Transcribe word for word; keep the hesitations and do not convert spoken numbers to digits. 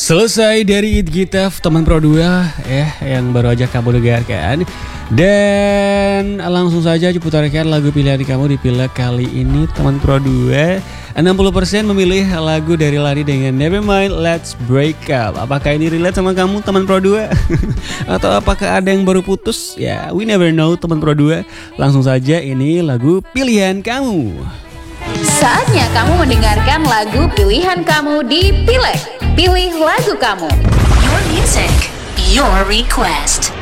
Selesai dari It Gitaf teman Pro dua ya yang baru aja kamu dengarkan. Dan langsung saja diputarkan lagu pilihan kamu di Pileg kali ini teman Pro dua. enam puluh persen memilih lagu dari Lani dengan Nevermind Let's Break Up. Apakah ini relate sama kamu teman Pro dua? Atau apakah ada yang baru putus? Ya, we never know teman Pro dua. Langsung saja ini lagu pilihan kamu. Saatnya kamu mendengarkan lagu pilihan kamu di Pileg. Pilih lagu kamu. Your music, your request.